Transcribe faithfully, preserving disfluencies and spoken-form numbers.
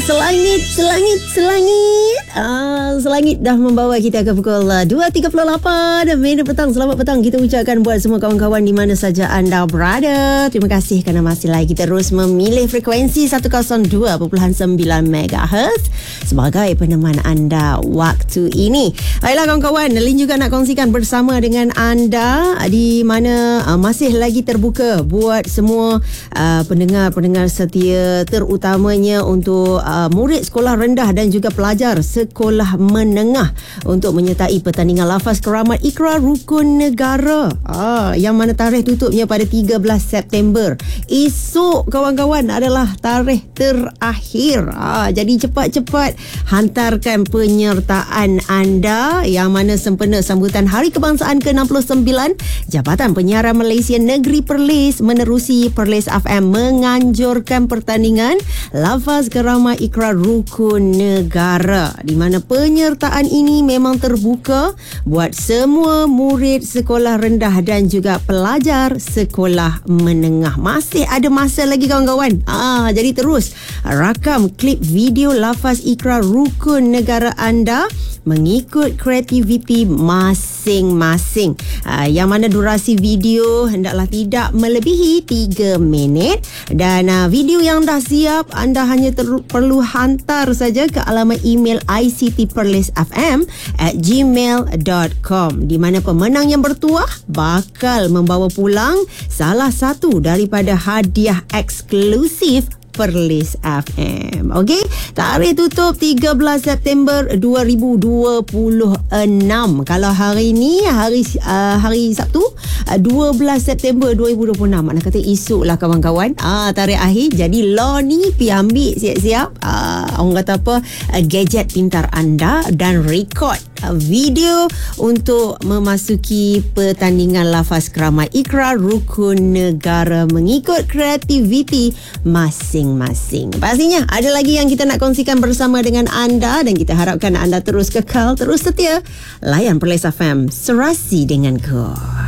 selangit, selangit, selangit. Ah, selangit dah membawa kita ke pukul dua tiga puluh lapan minit petang. Selamat petang kita ucapkan buat semua kawan-kawan di mana saja anda berada. Terima kasih kerana masih lagi terus memilih frekuensi seratus dua perpuluhan sembilan megahertz sebagai peneman anda waktu ini. Baiklah kawan-kawan, Lin juga nak kongsikan bersama dengan anda di mana uh, masih lagi terbuka buat semua uh, pendengar-pendengar setia, terutamanya untuk uh, murid sekolah rendah dan juga pelajar sekolah menengah untuk menyertai pertandingan lafaz keramat Iqra Rukun Negara ah, yang mana tarikh tutupnya pada tiga belas September. Esok kawan-kawan adalah tarikh terakhir. Ah, jadi cepat-cepat hantarkan penyertaan anda yang mana sempena sambutan Hari Kebangsaan ke enam puluh sembilan. Jabatan Penyiaran Malaysia Negeri Perlis menerusi Perlis F M menganjurkan pertandingan lafaz keramat Iqra Rukun Negara, di mana penyertaan ini memang terbuka buat semua murid sekolah rendah dan juga pelajar sekolah menengah. Masih ada masa lagi kawan-kawan. Ah, jadi terus rakam klip video lafaz Iqra Rukun Negara anda mengikut kreativiti masing-masing. Uh, yang mana durasi video hendaklah tidak melebihi tiga minit dan uh, video yang dah siap anda hanya ter- perlu hantar saja ke alamat email i c t perlis f m at gmail dot com, di mana pemenang yang bertuah bakal membawa pulang salah satu daripada hadiah eksklusif Perlis F M. Okey, tarikh tutup tiga belas September dua ribu dua puluh enam. Kalau hari ni hari uh, hari Sabtu uh, dua belas September dua ribu dua puluh enam, makna kata esok lah kawan-kawan. Ah, tarikh akhir. Jadi lo ni pi ambil siap-siap uh, orang kata apa uh, gadget pintar anda dan record uh, video untuk memasuki pertandingan lafaz keramat Iqra Rukun Negara mengikut kreativiti masing masing. Pastinya ada lagi yang kita nak kongsikan bersama dengan anda dan kita harapkan anda terus kekal, terus setia layan Perlis F M, serasi denganku.